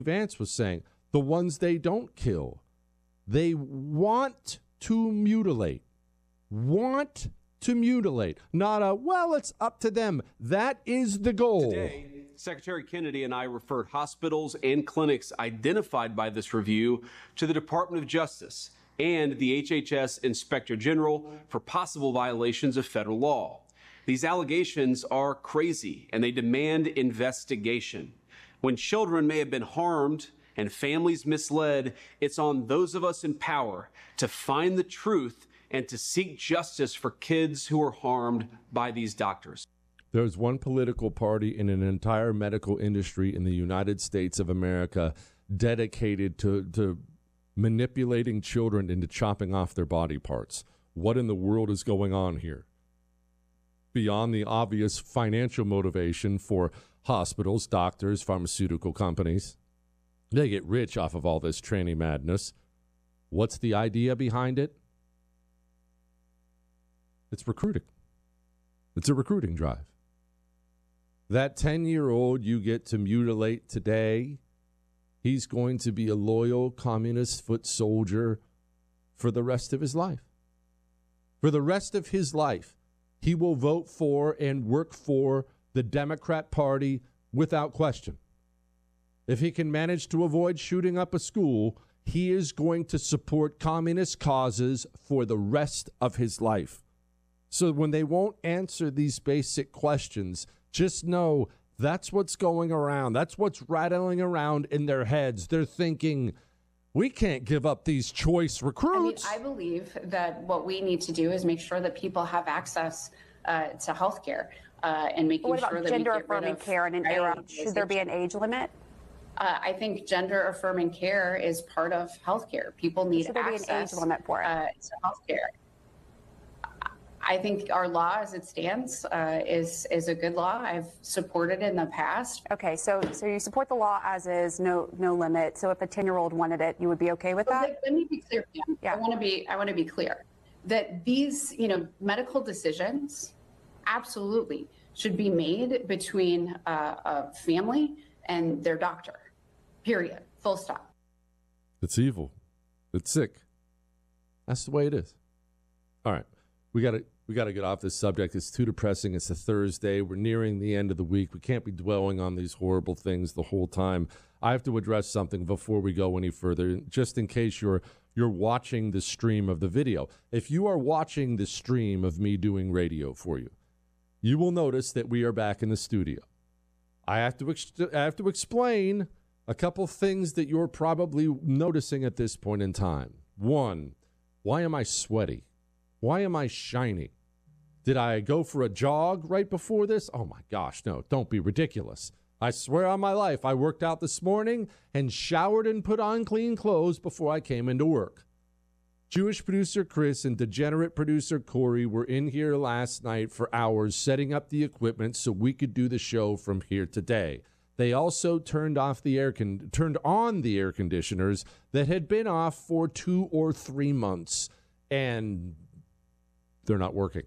Vance was saying, the ones they don't kill. They want to mutilate. Want to mutilate. Not a, well, it's up to them. That is the goal. Today, Secretary Kennedy and I referred hospitals and clinics identified by this review to the Department of Justice and the HHS Inspector General for possible violations of federal law. These allegations are crazy and they demand investigation. When children may have been harmed and families misled, it's on those of us in power to find the truth and to seek justice for kids who are harmed by these doctors. There's one political party in an entire medical industry in the United States of America dedicated to manipulating children into chopping off their body parts. What in the world is going on here? Beyond the obvious financial motivation for hospitals, doctors, pharmaceutical companies. They get rich off of all this tranny madness. What's the idea behind it? It's recruiting. It's a recruiting drive. That 10-year-old you get to mutilate today, he's going to be a loyal communist foot soldier for the rest of his life. For the rest of his life, he will vote for and work for the Democrat Party without question. If he can manage to avoid shooting up a school, he is going to support communist causes for the rest of his life. So when they won't answer these basic questions, just know that's what's going around. That's what's rattling around in their heads. They're thinking, we can't give up these choice recruits. I believe that what we need to do is make sure that people have access to health care and making sure that we get rid of... What about gender-affirming care in an era? Should there be an age limit? I think gender-affirming care is part of health care. People need access. Should there be an age limit for it? To health care. I think our law as it stands is a good law. I've supported it in the past. Okay, so you support the law as is, no limit. So if a 10-year-old wanted it, you would be okay with that? Let me be clear, Pam. Yeah. I want to be clear that these, medical decisions absolutely should be made between a family and their doctor. Period. Full stop. It's evil. It's sick. That's the way it is. All right. We got to get off this subject. It's too depressing. It's a Thursday. We're nearing the end of the week. We can't be dwelling on these horrible things the whole time. I have to address something before we go any further, just in case you're watching the stream of the video. If you are watching the stream of me doing radio for you, you will notice that we are back in the studio. I have to explain a couple things that you're probably noticing at this point in time. One, why am I sweaty? Why am I shiny? Did I go for a jog right before this? Oh my gosh, no, don't be ridiculous. I swear on my life, I worked out this morning and showered and put on clean clothes before I came into work. Jewish producer Chris and degenerate producer Corey were in here last night for hours setting up the equipment so we could do the show from here today. They also turned on the air conditioners that had been off for 2 or 3 months, and they're not working.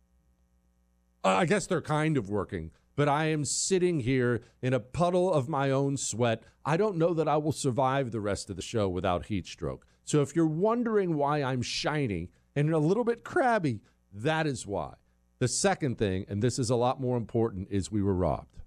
I guess they're kind of working, but I am sitting here in a puddle of my own sweat. I don't know that I will survive the rest of the show without heat stroke. So if you're wondering why I'm shiny and a little bit crabby, that is why. The second thing, and this is a lot more important, is we were robbed.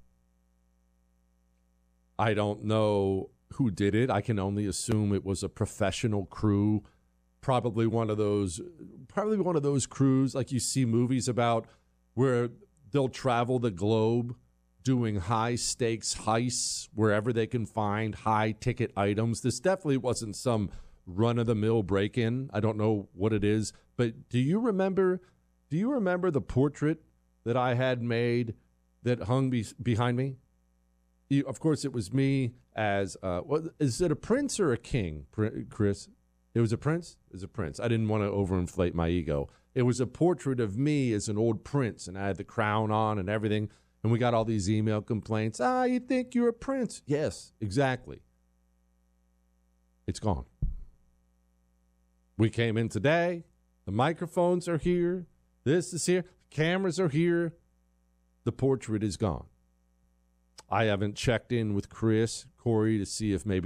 I don't know who did it. I can only assume it was a professional crew. Probably one of those crews like you see movies about where they'll travel the globe doing high stakes heists wherever they can find high ticket items. This definitely wasn't some run of the mill break-in. I don't know what it is, but do you remember the portrait that I had made that hung behind me? Of course, it was me as is it a prince or a king, Chris? It was a prince? It was a prince. I didn't want to overinflate my ego. It was a portrait of me as an old prince, and I had the crown on and everything, and we got all these email complaints. You think you're a prince? Yes, exactly. It's gone. We came in today. The microphones are here. This is here. Cameras are here. The portrait is gone. I haven't checked in with Chris, Corey, to see if maybe